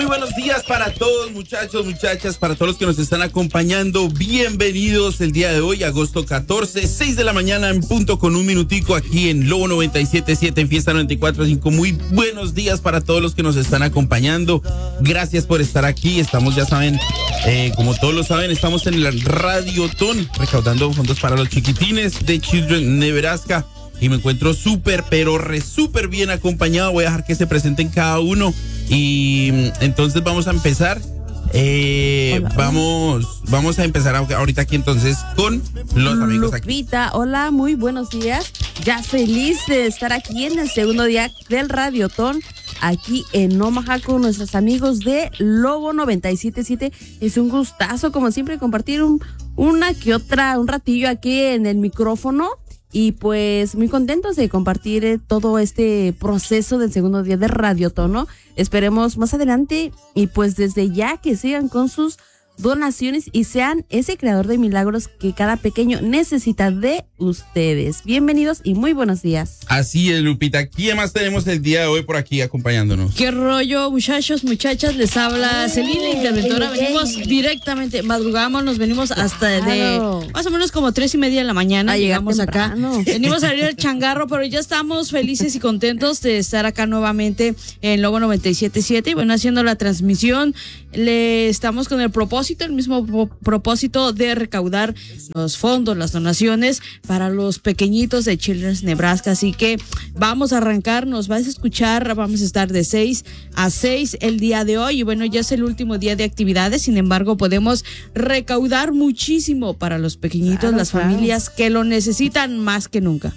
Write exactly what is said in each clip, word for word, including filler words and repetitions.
buenos días para todos, muchachos, muchachas, para todos los que nos están acompañando. Bienvenidos el día de hoy, agosto catorce, seis de la mañana en punto con un minutico aquí en Lobo noventa y siete punto siete en Fiesta noventa y cuatro punto cinco. Muy buenos días para todos los que nos están acompañando. Gracias por estar aquí. Estamos, ya saben, eh, como todos lo saben, estamos en el Radiotón recaudando fondos para los chiquitines de Children Nebraska. Y me encuentro súper, pero re súper bien acompañado. Voy a dejar que se presenten cada uno. Y entonces vamos a empezar. Eh, hola, vamos, vamos a empezar ahorita aquí entonces con los amigos aquí. Lupita, hola, muy buenos días. Ya feliz de estar aquí en el segundo día del Radiotón, aquí en Omaha con nuestros amigos de Lobo noventa y siete punto siete. Es un gustazo, como siempre, compartir un, una que otra, un ratillo aquí en el micrófono. Y pues muy contentos de compartir eh, todo este proceso del segundo día de Radiotón, ¿no? Esperemos más adelante y pues desde ya que sigan con sus donaciones y sean ese creador de milagros que cada pequeño necesita de ustedes. Bienvenidos y muy buenos días. Así es, Lupita. ¿Quién más tenemos el día de hoy por aquí acompañándonos? ¿Qué rollo, muchachos, muchachas? Les habla Celina, interventora. Venimos directamente, madrugamos, nos venimos hasta de más o menos como tres y media de la mañana. A llegamos acá. Venimos a abrir el changarro, pero ya estamos felices y contentos de estar acá nuevamente en Lobo noventa y siete punto siete. Y bueno, haciendo la transmisión, le estamos con el propósito el mismo propósito de recaudar los fondos, las donaciones para los pequeñitos de Children's Nebraska. Así que vamos a arrancar, nos vas a escuchar, vamos a estar de seis a seis el día de hoy. Y bueno, ya es el último día de actividades, sin embargo, podemos recaudar muchísimo para los pequeñitos, claro, las claro. familias que lo necesitan más que nunca.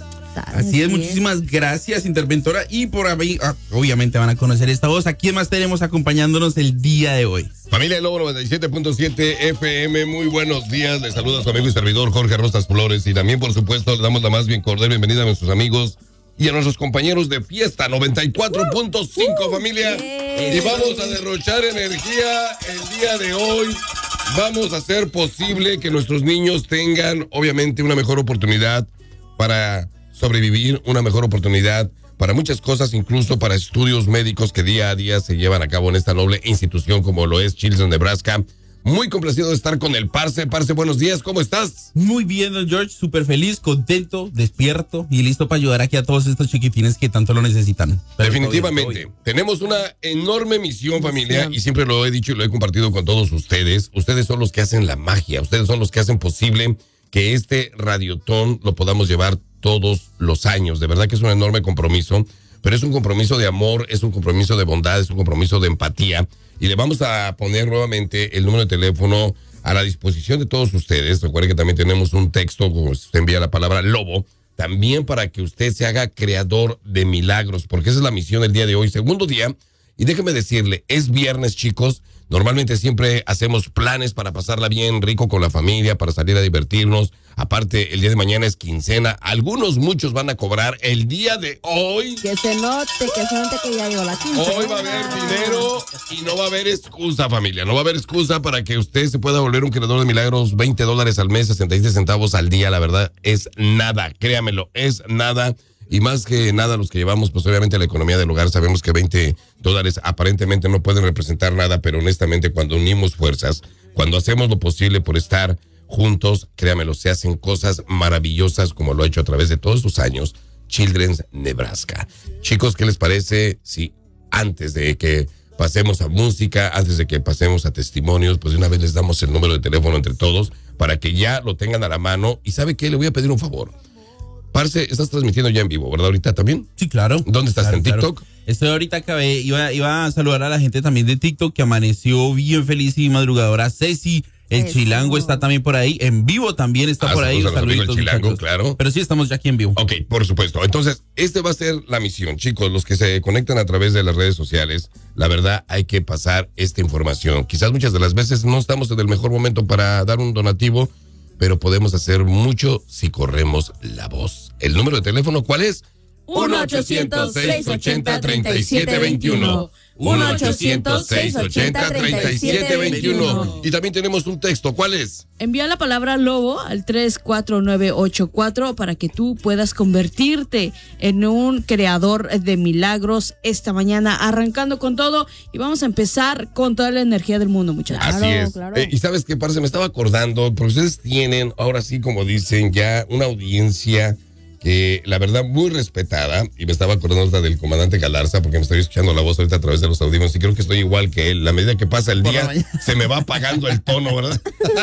Así es, muchísimas gracias, interventora. Y por ahí, ah, obviamente van a conocer esta voz. ¿A quién más tenemos acompañándonos el día de hoy? Familia de Lobo noventa y siete punto siete F M, muy buenos días. Les saluda a su amigo y servidor Jorge Rosas Flores. Y también, por supuesto, le damos la más bien cordial bienvenida a nuestros amigos y a nuestros compañeros de Fiesta noventa y cuatro punto cinco, uh, familia. Yeah. Y vamos a derrochar energía el día de hoy. Vamos a hacer posible que nuestros niños tengan, obviamente, una mejor oportunidad para sobrevivir, una mejor oportunidad para muchas cosas, incluso para estudios médicos que día a día se llevan a cabo en esta noble institución como lo es Children's Nebraska. Muy complacido de estar con el Parce. Parce, buenos días, ¿cómo estás? Muy bien, don George, súper feliz, contento, despierto y listo para ayudar aquí a todos estos chiquitines que tanto lo necesitan. Pero definitivamente, bien, tenemos una enorme misión, familia, y siempre lo he dicho y lo he compartido con todos ustedes. Ustedes son los que hacen la magia, ustedes son los que hacen posible que este Radiotón lo podamos llevar todos los años. De verdad que es un enorme compromiso, pero es un compromiso de amor, es un compromiso de bondad, es un compromiso de empatía. Y le vamos a poner nuevamente el número de teléfono a la disposición de todos ustedes. Recuerde que también tenemos un texto, como usted envía la palabra Lobo, también para que usted se haga creador de milagros, porque esa es la misión del día de hoy, segundo día. Y déjeme decirle, es viernes, chicos. Normalmente siempre hacemos planes para pasarla bien rico con la familia, para salir a divertirnos. Aparte, el día de mañana es quincena. Algunos, muchos van a cobrar el día de hoy. Que se note, que se note que ya llegó la quincena. Hoy va a haber dinero y no va a haber excusa, familia. No va a haber excusa para que usted se pueda volver un creador de milagros. veinte dólares al mes, sesenta y siete centavos al día. La verdad, es nada. Créamelo, es nada. Y más que nada, los que llevamos, pues obviamente la economía del hogar, sabemos que veinte dólares aparentemente no pueden representar nada, pero honestamente cuando unimos fuerzas, cuando hacemos lo posible por estar juntos, créamelo, se hacen cosas maravillosas como lo ha hecho a través de todos estos años Children's Nebraska. Chicos, ¿qué les parece si antes de que pasemos a música, antes de que pasemos a testimonios, pues de una vez les damos el número de teléfono entre todos para que ya lo tengan a la mano? Y ¿sabe qué? Le voy a pedir un favor. Parce, estás transmitiendo ya en vivo, ¿verdad? ¿Ahorita también? Sí, claro. ¿Dónde estás? Claro, ¿En TikTok? Claro. Estoy ahorita, acabé, iba, iba a saludar a la gente también de TikTok que amaneció bien feliz y madrugadora. Ceci, el Eso. Chilango está también por ahí, en vivo también está ah, por ahí. Saluditos, el Chilango, muchachos. Claro. Pero sí estamos ya aquí en vivo. Ok, por supuesto. Entonces, este va a ser la misión, chicos, los que se conectan a través de las redes sociales. La verdad, hay que pasar esta información. Quizás muchas de las veces no estamos en el mejor momento para dar un donativo, pero podemos hacer mucho si corremos la voz. ¿El número de teléfono cuál es? uno ochocientos, seiscientos ochenta, treinta y siete veintiuno. uno ochocientos, seiscientos ochenta, treinta y siete veintiuno. Y también tenemos un texto. ¿Cuál es? Envía la palabra lobo al tres cuatro nueve ocho cuatro para que tú puedas convertirte en un creador de milagros esta mañana, arrancando con todo. Y vamos a empezar con toda la energía del mundo, muchachos. Así Claro, es. claro. Eh, y sabes qué, parce, me estaba acordando, porque ustedes tienen, ahora sí, como dicen, ya una audiencia que la verdad muy respetada, y me estaba acordando hasta del comandante Galarza, porque me estoy escuchando la voz ahorita a través de los audífonos y creo que estoy igual que él. La medida que pasa el Por día, la mañana. se me va apagando el tono, ¿verdad?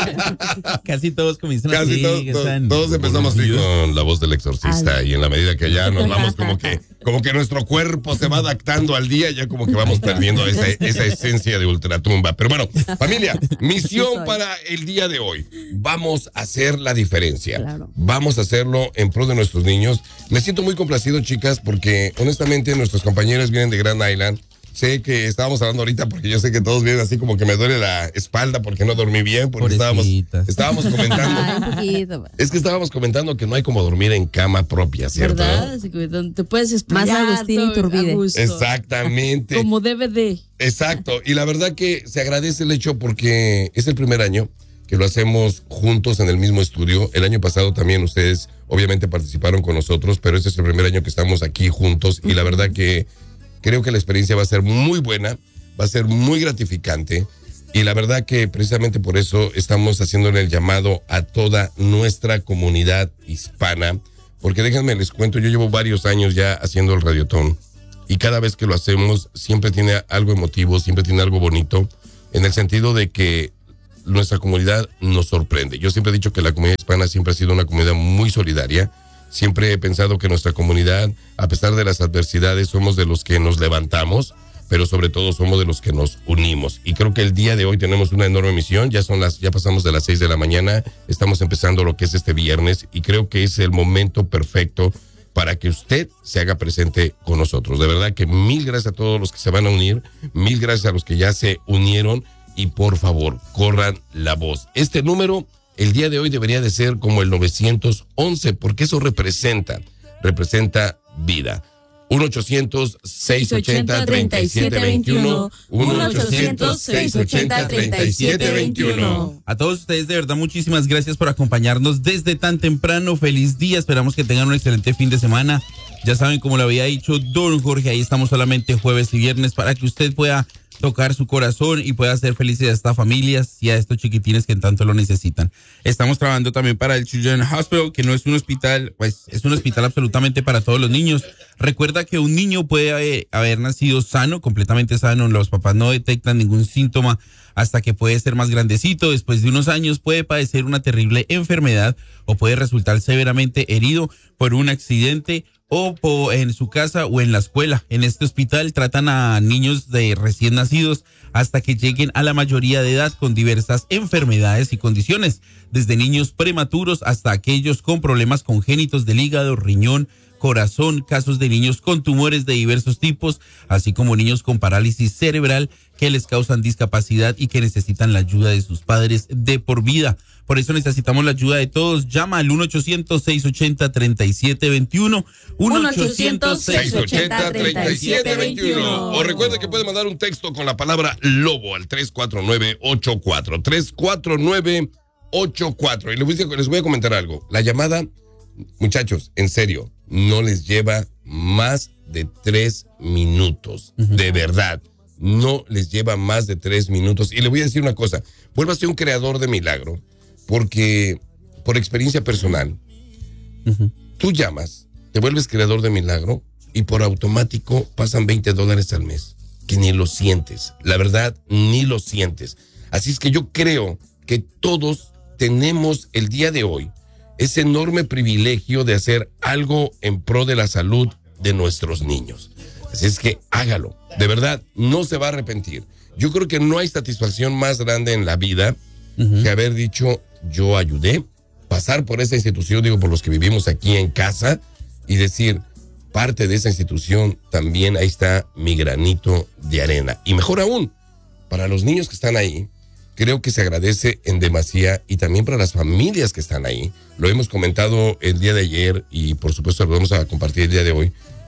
Casi todos comienzan Casi así. todos, que todos, están todos empezamos así confundidos. con la voz del exorcista, Ay. y en la medida que ya nos vamos como que, como que nuestro cuerpo se va adaptando al día, ya como que vamos perdiendo esa, esa esencia de ultratumba. Pero bueno, familia, misión soy. para el día de hoy. Vamos a hacer la diferencia. Claro. Vamos a hacerlo en pro de nuestros niños. Me siento muy complacido, chicas, porque honestamente nuestras compañeras vienen de Grand Island. Sé que estábamos hablando ahorita porque yo sé que todos vienen así como que me duele la espalda porque no dormí bien, porque estábamos, Pobrecitas. estábamos comentando. Ay, un poquito. Es que estábamos comentando que no hay como dormir en cama propia, ¿cierto? ¿Verdad? Así que donde te puedes explayar. Más Agustín todo Iturbide. a gusto. Exactamente. Como debe de. Exacto. Y la verdad que se agradece el hecho porque es el primer año que lo hacemos juntos en el mismo estudio. El año pasado también ustedes obviamente participaron con nosotros, pero este es el primer año que estamos aquí juntos y la verdad que creo que la experiencia va a ser muy buena, va a ser muy gratificante y la verdad que precisamente por eso estamos haciéndole el llamado a toda nuestra comunidad hispana, porque déjenme les cuento, yo llevo varios años ya haciendo el Radiotón y cada vez que lo hacemos siempre tiene algo emotivo, siempre tiene algo bonito, en el sentido de que nuestra comunidad nos sorprende. Yo siempre he dicho que la comunidad hispana siempre ha sido una comunidad muy solidaria. Siempre he pensado que nuestra comunidad, a pesar de las adversidades, somos de los que nos levantamos, pero sobre todo somos de los que nos unimos. Y creo que el día de hoy tenemos una enorme misión. Ya son las, ya pasamos de las seis de la mañana, estamos empezando lo que es este viernes y creo que es el momento perfecto para que usted se haga presente con nosotros. De verdad que mil gracias a todos los que se van a unir, mil gracias a los que ya se unieron y por favor, corran la voz. Este número el día de hoy debería de ser como el novecientos once, porque eso representa, representa vida. uno ochocientos, seiscientos ochenta, treinta y siete veintiuno. uno ochocientos, seiscientos ochenta, treinta y siete veintiuno. A todos ustedes, de verdad, muchísimas gracias por acompañarnos desde tan temprano. Feliz día, esperamos que tengan un excelente fin de semana. Ya saben, como lo había dicho don Jorge, ahí estamos solamente jueves y viernes para que usted pueda tocar su corazón y pueda hacer felices a estas familias y a estos chiquitines que tanto lo necesitan. Estamos trabajando también para el Children's Hospital, que no es un hospital, pues es un hospital absolutamente para todos los niños. Recuerda que un niño puede haber, haber nacido sano, completamente sano, los papás no detectan ningún síntoma hasta que puede ser más grandecito. Después de unos años puede padecer una terrible enfermedad o puede resultar severamente herido por un accidente o po- en su casa o en la escuela. En este hospital tratan a niños de recién nacidos hasta que lleguen a la mayoría de edad con diversas enfermedades y condiciones, desde niños prematuros hasta aquellos con problemas congénitos del hígado, riñón, corazón, casos de niños con tumores de diversos tipos, así como niños con parálisis cerebral que les causan discapacidad y que necesitan la ayuda de sus padres de por vida. Por eso necesitamos la ayuda de todos. Llama al uno ochocientos, seiscientos ochenta, treinta y siete veintiuno. uno ochocientos, seiscientos seiscientos ochenta, treinta y siete veintiuno. O recuerde que puede mandar un texto con la palabra lobo al tres cuatro nueve ocho cuatro. tres cuatro nueve ocho cuatro. Y les voy a, les voy a comentar algo. La llamada, muchachos, en serio, no les lleva más de tres minutos. Uh-huh. De verdad. No les lleva más de tres minutos. Y le voy a decir una cosa. Vuélvase un creador de milagro. Porque, por experiencia personal, uh-huh. tú llamas, te vuelves creador de milagro y por automático pasan veinte dólares al mes. Que ni lo sientes. La verdad, ni lo sientes. Así es que yo creo que todos tenemos el día de hoy ese enorme privilegio de hacer algo en pro de la salud de nuestros niños. Así es que hágalo. De verdad, no se va a arrepentir. Yo creo que no hay satisfacción más grande en la vida uh-huh. que haber dicho, yo ayudé, pasar por esa institución, digo, por los que vivimos aquí en casa, y decir, parte de esa institución también ahí está mi granito de arena. Y mejor aún, para los niños que están ahí, creo que se agradece en demasía, y también para las familias que están ahí. Lo hemos comentado el día de ayer y por supuesto lo vamos a compartir el día de hoy.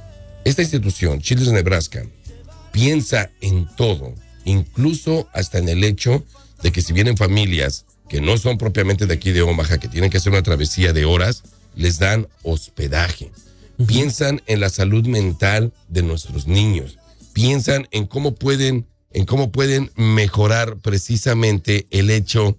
esta institución, Children's Nebraska, piensa en todo, incluso hasta en el hecho de que si vienen familias que no son propiamente de aquí de Omaha, que tienen que hacer una travesía de horas, les dan hospedaje. Uh-huh. Piensan en la salud mental de nuestros niños. Piensan en cómo pueden, en cómo pueden mejorar precisamente el hecho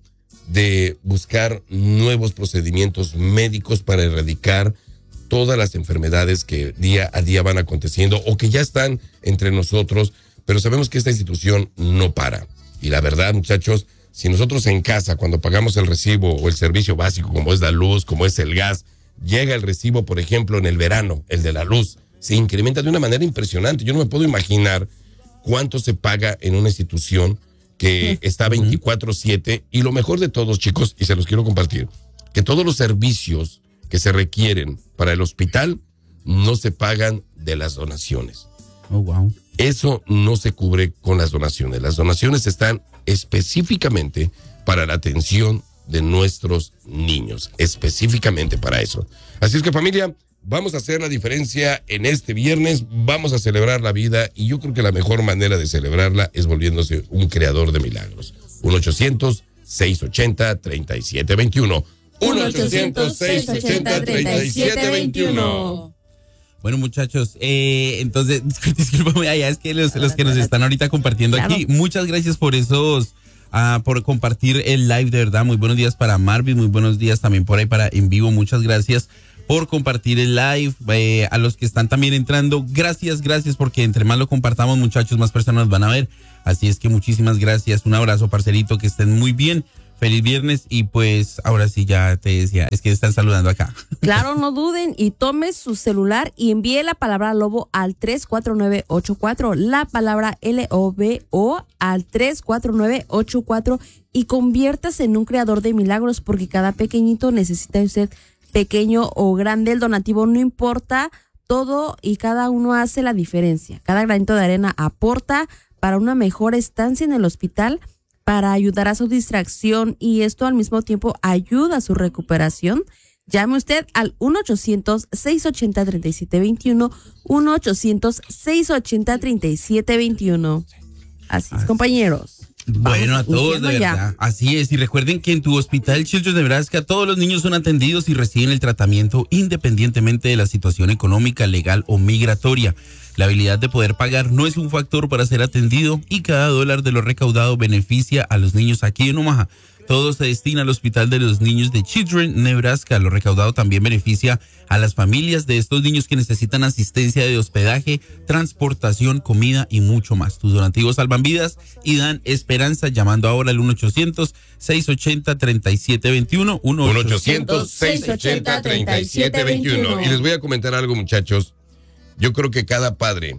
de buscar nuevos procedimientos médicos para erradicar todas las enfermedades que día a día van aconteciendo o que ya están entre nosotros, pero sabemos que esta institución no para. Y la verdad, muchachos, si nosotros en casa, cuando pagamos el recibo o el servicio básico, como es la luz, como es el gas, llega el recibo, por ejemplo, en el verano, el de la luz, se incrementa de una manera impresionante. Yo no me puedo imaginar cuánto se paga en una institución que está veinticuatro siete, y lo mejor de todos, chicos, y se los quiero compartir, que todos los servicios que se requieren para el hospital no se pagan de las donaciones. Oh, wow. Eso no se cubre con las donaciones. Las donaciones están específicamente para la atención de nuestros niños, específicamente para eso. Así es que, familia, vamos a hacer la diferencia en este viernes, vamos a celebrar la vida, y yo creo que la mejor manera de celebrarla es volviéndose un creador de milagros. uno ochocientos, seiscientos ochenta, treinta y siete veintiuno. uno ochocientos, seiscientos ochenta, treinta y siete veintiuno. Bueno, muchachos, eh, entonces, discúlpame, allá es que los, los que nos están ahorita compartiendo claro. aquí, muchas gracias por esos, uh, por compartir el live, de verdad. Muy buenos días para Marvin, muy buenos días también por ahí para En Vivo, muchas gracias por compartir el live. Eh, a los que están también entrando, gracias, gracias, porque entre más lo compartamos, muchachos, más personas van a ver. Así es que muchísimas gracias, un abrazo, parcerito, que estén muy bien. Feliz viernes, y pues ahora sí ya te decía, es que están saludando acá. Claro, no duden y tome su celular y envíe la palabra lobo al tres cuatro nueve ocho cuatro, la palabra L O B O al tres cuatro nueve ocho cuatro, y conviértase en un creador de milagros, porque cada pequeñito necesita usted, pequeño o grande, el donativo no importa, todo y cada uno hace la diferencia. Cada granito de arena aporta para una mejor estancia en el hospital, para ayudar a su distracción, y esto al mismo tiempo ayuda a su recuperación. Llame usted al uno ochocientos, seiscientos ochenta, treinta y siete veintiuno, uno ochocientos, seiscientos ochenta, treinta y siete veintiuno. Así es, compañeros. Bueno, a todos, de verdad. Ya. Así es. Y recuerden que en tu hospital Children's Nebraska todos los niños son atendidos y reciben el tratamiento independientemente de la situación económica, legal o migratoria. La habilidad de poder pagar no es un factor para ser atendido, y cada dólar de lo recaudado beneficia a los niños aquí en Omaha. Todo se destina al Hospital de los Niños de Children's Nebraska. Lo recaudado también beneficia a las familias de estos niños que necesitan asistencia de hospedaje, transportación, comida y mucho más. Tus donativos salvan vidas y dan esperanza, llamando ahora al uno ochocientos, seiscientos ochenta, treinta y siete veintiuno. uno ochocientos, seiscientos ochenta, treinta y siete veintiuno. Y les voy a comentar algo, muchachos. Yo creo que cada padre,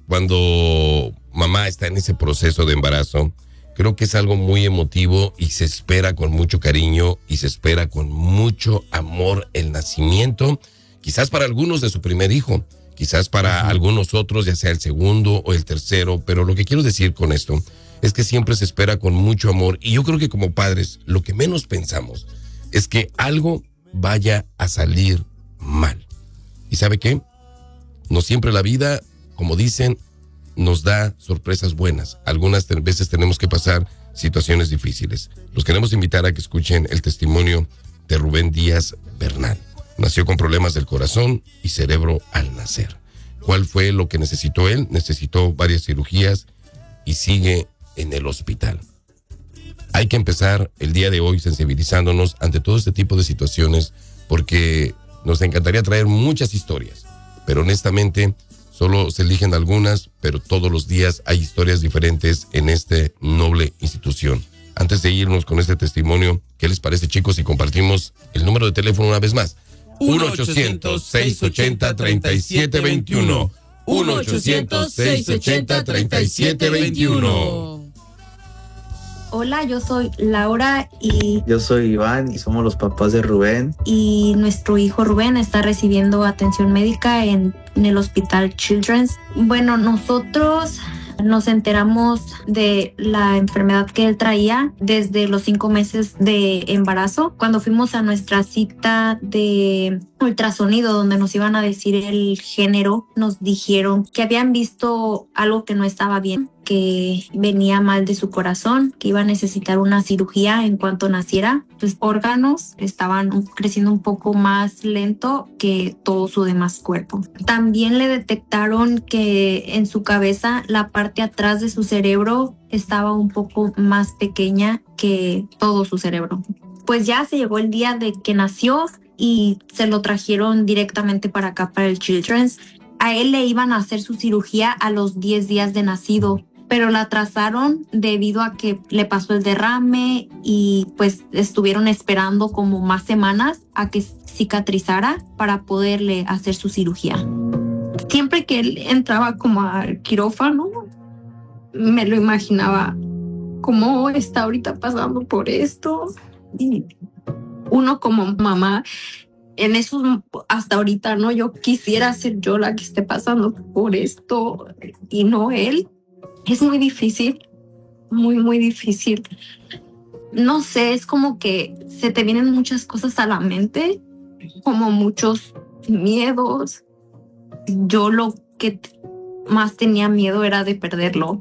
cuando mamá está en ese proceso de embarazo, creo que es algo muy emotivo y se espera con mucho cariño y se espera con mucho amor el nacimiento, quizás para algunos de su primer hijo, quizás para uh-huh. algunos otros, ya sea el segundo o el tercero, pero lo que quiero decir con esto es que siempre se espera con mucho amor, y yo creo que como padres lo que menos pensamos es que algo vaya a salir mal. ¿Y sabe qué? No siempre la vida, como dicen, nos da sorpresas buenas. Algunas veces tenemos que pasar situaciones difíciles. Los queremos invitar a que escuchen el testimonio de Rubén Díaz Bernal. Nació con problemas del corazón y cerebro al nacer. ¿Cuál fue lo que necesitó él? Necesitó varias cirugías y sigue en el hospital. Hay que empezar el día de hoy sensibilizándonos ante todo este tipo de situaciones, porque nos encantaría traer muchas historias, pero honestamente solo se eligen algunas, pero todos los días hay historias diferentes en esta noble institución. Antes de irnos con este testimonio, ¿qué les parece, chicos, si compartimos el número de teléfono una vez más? uno ochocientos, seiscientos ochenta, treinta y siete veintiuno. uno ochocientos, seiscientos ochenta, treinta y siete veintiuno. Hola, yo soy Laura y... Yo soy Iván y somos los papás de Rubén. Y nuestro hijo Rubén está recibiendo atención médica en, en el hospital Children's. Bueno, nosotros Nos enteramos de la enfermedad que él traía desde los cinco meses de embarazo. Cuando fuimos a nuestra cita de ultrasonido, donde nos iban a decir el género, nos dijeron que habían visto algo que no estaba bien, que venía mal de su corazón, que iba a necesitar una cirugía en cuanto naciera. Sus órganos estaban creciendo un poco más lento que todo su demás cuerpo. También le detectaron que en su cabeza la parte atrás de su cerebro estaba un poco más pequeña que todo su cerebro. Pues ya se llegó el día de que nació y se lo trajeron directamente para acá, para el Children's. A él le iban a hacer su cirugía a los diez días de nacido, pero la atrasaron debido a que le pasó el derrame y pues estuvieron esperando como más semanas a que cicatrizara para poderle hacer su cirugía. Siempre que él entraba como al quirófano, me lo imaginaba cómo está ahorita pasando por esto. Y uno como mamá, en eso hasta ahorita, ¿no? Yo quisiera ser yo la que esté pasando por esto y no él. Es muy difícil, muy, muy difícil. No sé, es como que se te vienen muchas cosas a la mente, como muchos miedos. Yo lo que más tenía miedo era de perderlo.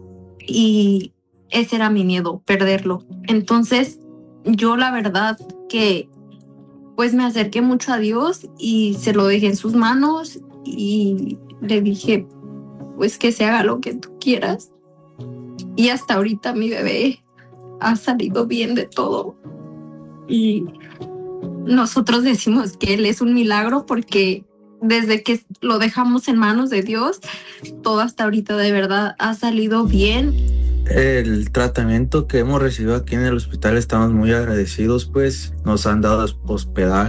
Y ese era mi miedo, perderlo. Entonces, yo la verdad que pues me acerqué mucho a Dios y se lo dejé en sus manos y le dije, pues que se haga lo que tú quieras. Y hasta ahorita mi bebé ha salido bien de todo. Y nosotros decimos que él es un milagro porque desde que lo dejamos en manos de Dios, todo hasta ahorita de verdad ha salido bien. El tratamiento que hemos recibido aquí en el hospital estamos muy agradecidos, pues nos han dado hospedaje